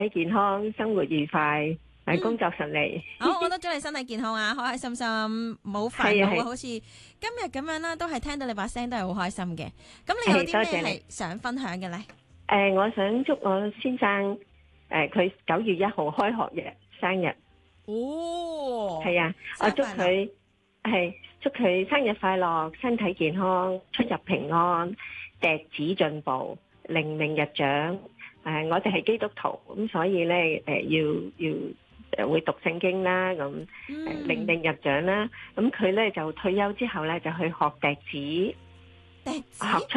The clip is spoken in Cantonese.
體健康，生活愉快，工作順利。 好，我都祝你身體健康啊，開開心心，冇煩係啊惱啊，好似今日咁樣啦，都係聽到你把聲都係好開心嘅。咁你有係， 啲多謝你。 咩係想分享嘅呢？ 我想祝我先生，佢9月1號開學日生日。 哦， 係啊，我生日快樂！ 祝佢生日快樂，身體健康，出入平安，笛子進步，靈命日長。我哋係基督徒，咁所以咧，要會讀聖經啦，咁靈命日長啦。咁佢咧就退休之後咧就去學笛子， 笛子。 學